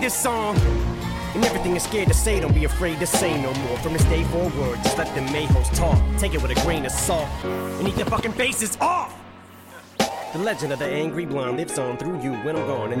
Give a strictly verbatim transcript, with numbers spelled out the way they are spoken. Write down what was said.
this song. And everything is scared to say, don't be afraid to say no more. From this day forward, just let the mayhoes talk. Take it with a grain of salt, and eat their fucking faces off. The legend of the angry blonde lives on through you when I'm gone. And